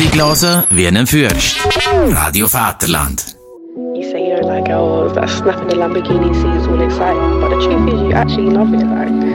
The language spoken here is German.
Musik hören wie ein Fürst. Radio Vaterland. You say you don't like girls that snap in the Lamborghini, see it's all exciting. But the truth is you actually love it, like.